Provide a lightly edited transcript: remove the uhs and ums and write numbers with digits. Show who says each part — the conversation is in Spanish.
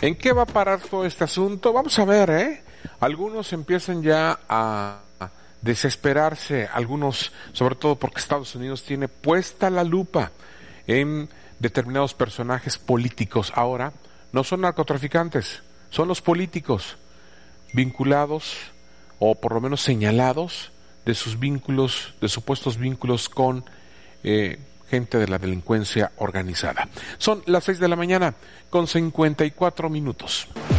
Speaker 1: ¿En qué va a parar todo este asunto? Vamos a ver, ¿eh? Algunos empiezan ya a desesperarse, algunos, sobre todo porque Estados Unidos tiene puesta la lupa en determinados personajes políticos. Ahora, no son narcotraficantes, son los políticos vinculados, o por lo menos señalados, de sus vínculos, de supuestos vínculos con gente de la delincuencia organizada. Son las 6 de la mañana con 54 minutos.